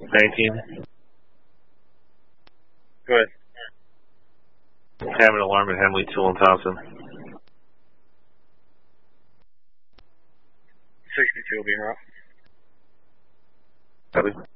19. Go ahead. Having an alarm at Henley, Tool and Thompson. 62 will be her off. Copy.